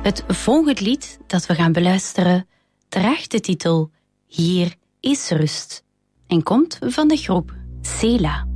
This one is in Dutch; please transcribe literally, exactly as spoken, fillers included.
Het volgende lied dat we gaan beluisteren draagt de titel Hier is rust en komt van de groep Sela.